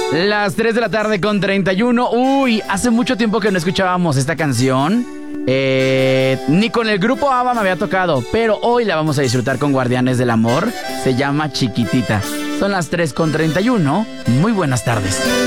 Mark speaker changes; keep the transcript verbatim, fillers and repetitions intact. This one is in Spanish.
Speaker 1: Las tres de la tarde con treinta y uno. Uy, hace mucho tiempo que no escuchábamos esta canción. Eh, ni con el grupo ABBA me había tocado, pero hoy la vamos a disfrutar con Guardianes del Amor. Se llama Chiquitita. Son las tres con treinta y uno. Muy buenas tardes.